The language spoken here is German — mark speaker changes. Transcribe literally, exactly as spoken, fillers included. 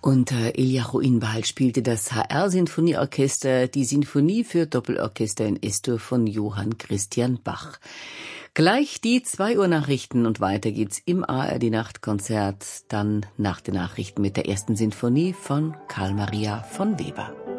Speaker 1: Unter Eliahu Inbal spielte das H R-Sinfonieorchester die Sinfonie für Doppelorchester in S-Dur von Johann Christian Bach. Gleich die zwei Uhr Nachrichten und weiter geht's im A R D-Nachtkonzert, dann nach den Nachrichten mit der ersten Sinfonie von Karl Maria von Weber.